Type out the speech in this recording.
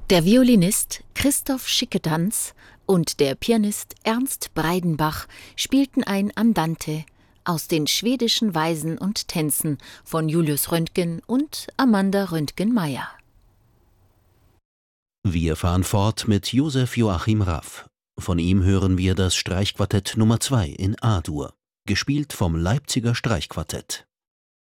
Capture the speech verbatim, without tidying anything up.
Der Violinist Christoph Schickedanz und der Pianist Ernst Breidenbach spielten ein Andante aus den schwedischen Weisen und Tänzen von Julius Röntgen und Amanda Röntgen-Meyer. Wir fahren fort mit Josef Joachim Raff. Von ihm hören wir das Streichquartett Nummer zwei in A-Dur, gespielt vom Leipziger Streichquartett.